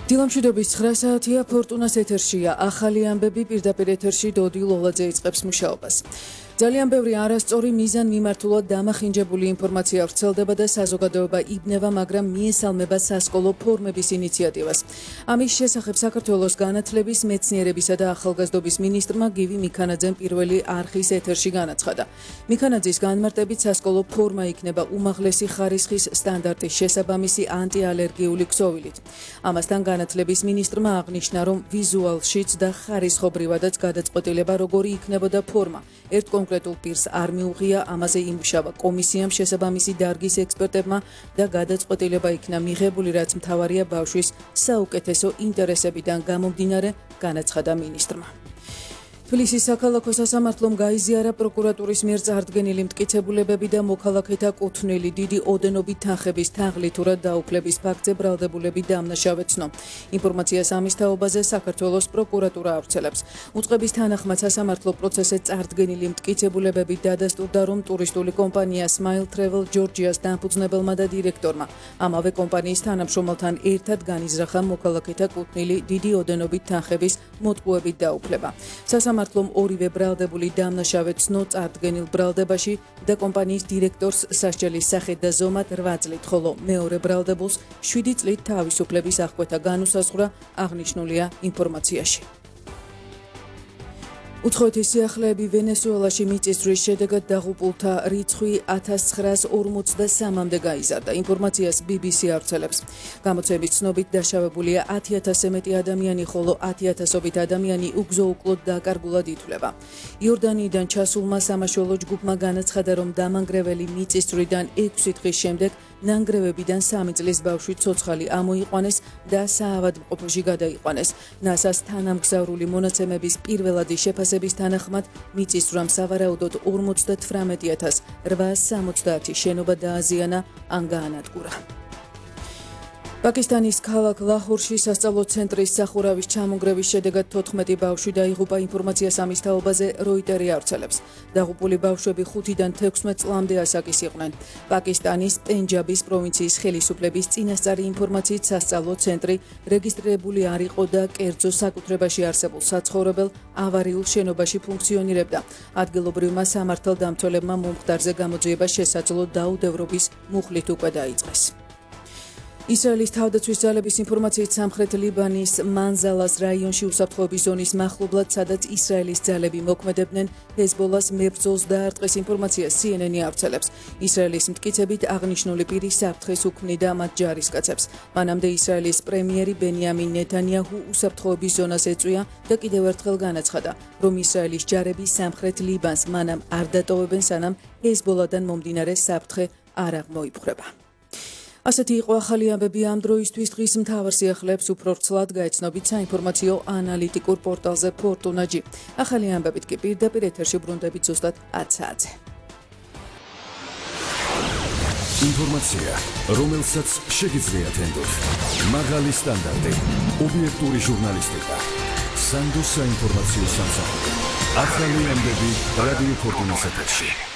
დილამშვიდობის 9 საათია ფორტუნას ეთერშია. ახალი ამბები პირდაპირ ეთერში დოდი ლოლაძე იწყებს მუშაობას. ძალიან ბევრი არასწორი მიზან-მიმართულად დამახინჯებული ინფორმაცია ვრცელდება და საზოგადოება იბნევა, მაგრამ მიესალმება სასკოლო ფორმების ინიციატივას. ამის შესახებ საქართველოს განათლების, მეცნიერებისა და ახალგაზრდობის მინისტრმა გივი მიქანაძემ პირველი არხის ეთერში განაცხადა. მიქანაძის განმარტებით სასკოლო ფორმა იქნება უმაღლესი ხარისხის სტანდარტის შესაბამისი ანტიალერგიული ქსოვილით. ამასთან განათლების მინისტრმა აღნიშნა, რომ ვიზუალშიც და ხარისხობრივადაც გადაწყვეტილება როგორი იქნებოდა ფორმა. ერთ კონკრეტულ პირს არ მიუღია, ამაზე იმუშავა კომისიამ, შესაბამისი დარგის ექსპერტებმა და გადაწყვეტილება იქნა მიღებული, რაც მთავარია ბავშვის საუკეთესო ინტერესებიდან გამომდინარე, განაცხადა მინისტრმა. თბილისის საქალაქო სასამართლომ გაიზიარა პროკურატურის მიერ წარდგენილი მტკიცებულებები და მოქალაქეთა კუთვნილი დიდი ოდენობით თანხების თაღლითურად დაუფლების ფაქტზე ბრალდებულები დამნაშავეცნო. ინფორმაციას ამის თაობაზე საქართველოს პროკურატურა ავრცელებს. უწყების თანახმად სასამართლო პროცესზე წარდგენილი მტკიცებულებები დადასტურდა, რომ ტურისტული კომპანია Smile Travel Georgia's დამფუძნებელმა და დირექტორმა ამავე კომპანიის თანამშრომელთან ერთად განიზრახა მოქალაქეთა კუთვნილი დიდი ოდენობით თანხების მოტყუებით დაუფლება. სასამართლომ ორივე ბრალდებული დამნაშავეცნო წარდგენილ ბრალდებაში და კომპანიის დირექტორს სასჯელის სახით და ზომად 8 წლით, ხოლო მეორე ბრალდებულს 7 წლით თავისუფლების აღკვეთა განუსაზღვრა, აღნიშნულია ინფორმაციაში. უცხოეთის სიახლეები ვენესუელაში მიწისძვრის შედეგად დაღუპულთა რიცხვი 1943-მდე გაიზარდა. ინფორმაციას BBC ავრცელებს. გამოცემის ცნობით დაშავებულია 10,000-ზე მეტი ადამიანი, ხოლო 10,000-ობით ადამიანი უგზო-უკლოდ დაკარგულად ითვლება. იორდანიიდან ჩასულმა სამაშველო ჯგუფმა განაცხადა, რომ დამანგრეველი მიწისძვრიდან 6 დღის შემდეგ ნანგრევებიდან 3 წლის ბავშვი ცოცხალი ამოიყვანეს და საავადმყოფოში გადაიყვანეს. ნასას თანამგზავრული მონაცემების პირველადი შეფასების თანახმად მიწისძვრამ სავარაუდოდ 58,860 შენობა დააზიანა ან გაანადგურა. პაკისტანის ქალაქ ლაჰორში სასწავლო ცენტრის სახურავის ჩამონგრევის შედეგად 14 ბავშვი დაიღუპა. ინფორმაციას ამის თაობაზე როიტერი ავრცელებს. დაღუპული ბავშვები 5-დან 16 წლამდე ასაკის იყვნენ. პაკისტანის პენჯაბის პროვინციის ხელისუფლების წინასწარი ინფორმაციით სასწავლო ცენტრი რეგისტრირებული არ იყო და კერძო საკუთრებაში არსებულ საცხოვრებელ ავარიულ შენობაში ფუნქციონირებდა. ადგილობრივმა სამართალდამცველებმა მომხდარზე გამოძიება შესაძლო დაუდევრობის მუხლით უკვე დაიწყეს. ისრაელის თავდაცვის ძალების ინფორმაციით სამხრეთ ლიბანის მანზალას რაიონში უსაფრთხოების ზონის მახლობლად, სადაც ისრაელის ძალები მოქმედებდნენ, ჰეზბოლას მებრძოლს დაარტყეს. ინფორმაციას CNN-ი ავრცელებს. ისრაელის მტკიცებით აღნიშნული პირი საფრთხეს უქმნიდა მათ ჯარისკაცებს. მანამდე ისრაელის პრემიერი ბენიამინ ნეთანიაჰუ უსაფრთხოების ზონას ეწვია და კიდევ ერთხელ განაცხადა, რომ ისრაელის ჯარები სამხრეთ ლიბანს მანამ არ დატოვებენ, სანამ ჰეზბოლადან მომდინარე საფრთხე არ აღმოიფხვრება. ასეთი იყო ახალი ამბები ამ დროისთვის. დღის მთავარ სიახლეებს უფრო ვრცლად გაეცნობით საინფორმაციო ანალიტიკურ პორტალზე Fortuna.gi. ახალი ამბებით კი პირდაპირ ეთერში ბრუნდებით ზუსტად 10 საათზე. ინფორმაცია, რომელსაც შეგიძლიათ ენდოთ. მაღალი სტანდარტი, ობიექტური ჟურნალისტიკა. სანდოს საინფორმაციო სამსახური. ახალი ამბები რადიო Fortuna's ეთერში.